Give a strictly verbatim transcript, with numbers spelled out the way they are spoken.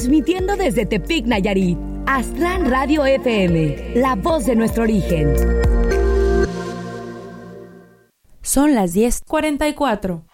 Transmitiendo desde Tepic, Nayarit. Aztlán Radio F M, la voz de nuestro origen. Son las diez cuarenta y cuatro.